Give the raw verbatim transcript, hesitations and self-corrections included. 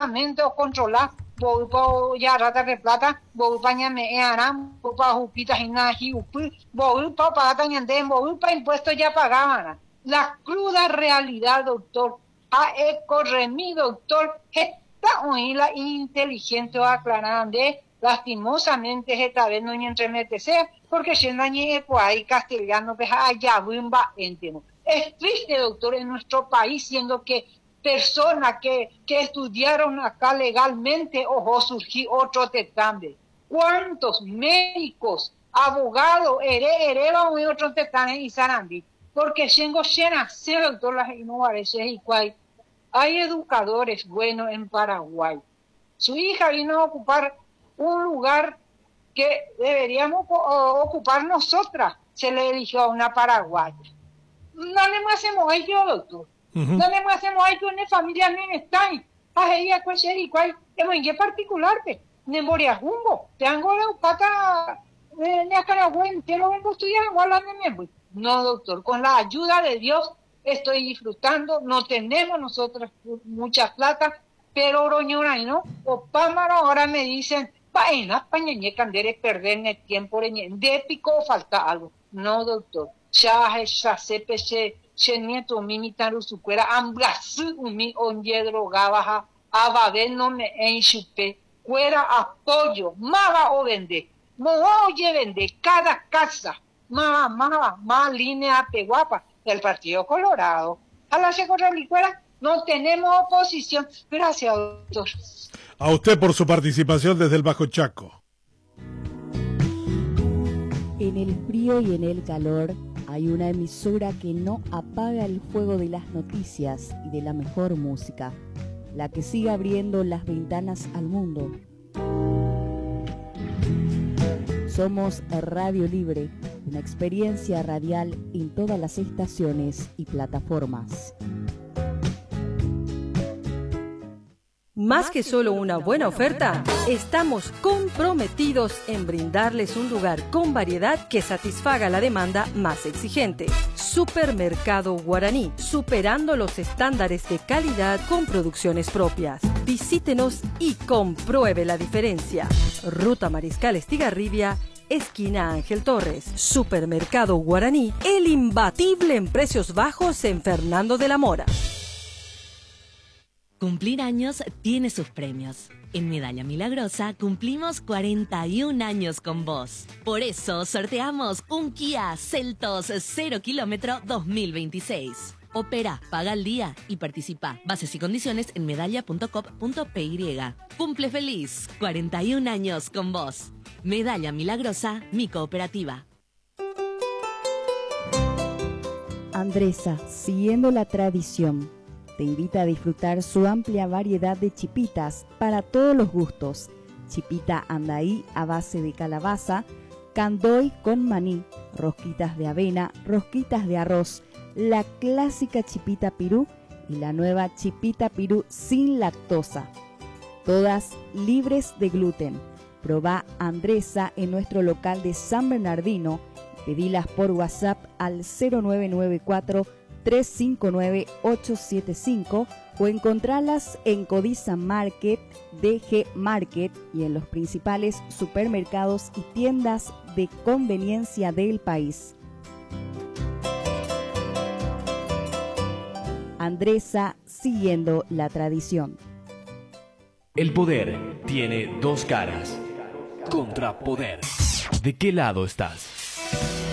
medicamentos controlados, voy para ya rata de plata, voy para ñame aram, voy para jupitas y naji upi, voy para pagata ñandem, voy para impuestos ya pagaban. La cruda realidad, doctor, a eco remi, doctor, esta hoy la inteligente o aclarada de lastimosamente esta vez no entremete sea, porque si no hay ahí castellano, pues allá bimba entiendo. Es triste, doctor, en nuestro país, siendo que personas que, que estudiaron acá legalmente, ojo, surgió otro tetame. ¿Cuántos médicos, abogados, heredan y otros tetanes y sarandí? Porque tengo llenas, doctor, las innovaciones y cual hay educadores buenos en Paraguay. Su hija vino a ocupar un lugar que deberíamos ocupar nosotras. Se le eligió a una paraguaya. No le más hacemos ello, doctor. Uh-huh. No le más hacemos ello en familia ni están. A ella cual ser y cual en qué particular te ne moria jumbo. Te hango de upata ne acaragüen, te lo vengo estudiar igual a miembro. No, doctor, con la ayuda de Dios estoy disfrutando. No tenemos nosotros mucha plata, pero oroñora, ¿no? O pámaro ahora me dicen vaina pañeñe candere perder el tiempo de pico falta algo. No, doctor. Ya esa sepe se se nieto mimitaru su cuera ambrasu umi onye drogaba a babe no me enchupe cuera apoyo mava o vende mo oye vende cada casa ma ma ma línea peguapa del Partido Colorado a la segunda licuera no tenemos oposición. Gracias, doctor. A usted por su participación desde el Bajo Chaco. En el frío y en el calor hay una emisora que no apaga el fuego de las noticias y de la mejor música, la que sigue abriendo las ventanas al mundo. Somos Radio Libre, una experiencia radial en todas las estaciones y plataformas. Más que solo una buena oferta, estamos comprometidos en brindarles un lugar con variedad que satisfaga la demanda más exigente. Supermercado Guaraní, superando los estándares de calidad con producciones propias. Visítenos y compruebe la diferencia. Ruta Mariscal Estigarribia, esquina Ángel Torres. Supermercado Guaraní, el imbatible en precios bajos en Fernando de la Mora. Cumplir años tiene sus premios. En Medalla Milagrosa cumplimos cuarenta y un años con vos. Por eso sorteamos un Kia Seltos cero kilómetro dos mil veintiséis. Opera, paga al día y participa. Bases y condiciones en medalla punto com punto p y. Cumple feliz, cuarenta y un años con vos. Medalla Milagrosa, mi cooperativa. Andresa, siguiendo la tradición, te invita a disfrutar su amplia variedad de chipitas para todos los gustos. Chipita andaí a base de calabaza, candoy con maní, rosquitas de avena, rosquitas de arroz, la clásica chipita pirú y la nueva chipita pirú sin lactosa. Todas libres de gluten. Probá Andresa en nuestro local de San Bernardino. Pedilas por WhatsApp al cero nueve nueve cuatro tres cinco nueve ocho siete cinco o encontralas en Codiza Market, D G Market y en los principales supermercados y tiendas de conveniencia del país. Andresa, siguiendo la tradición. El poder tiene dos caras. Contrapoder. ¿De qué lado estás?